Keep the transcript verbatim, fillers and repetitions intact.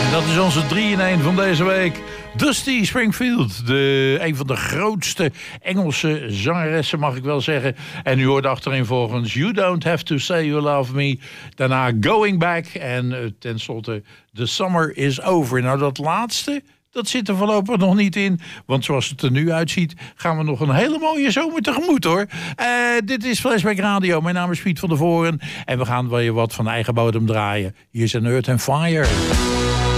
Dat is onze drie in één van deze week. Dusty Springfield, de, een van de grootste Engelse zangeressen, mag ik wel zeggen. En u hoort achterin volgens You Don't Have To Say You Love Me. Daarna Going Back en uh, tenslotte The Summer Is Over. Nou, dat laatste, dat zit er voorlopig nog niet in. Want zoals het er nu uitziet, gaan we nog een hele mooie zomer tegemoet, hoor. Uh, dit is Flashback Radio. Mijn naam is Piet van der Voren. En we gaan weer wat van eigen bodem draaien. Hier is een Earth and Fire.